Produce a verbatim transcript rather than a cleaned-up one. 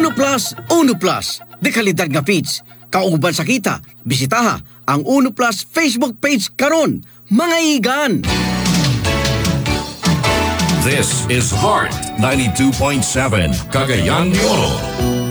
Uno Plus, Uno Plus. Di kalidad nga feeds. Kauban sa kita, bisitaha ang Uno Plus Facebook page karon. Mga igan! This is Heart ninety-two point seven, Cagayan de Oro.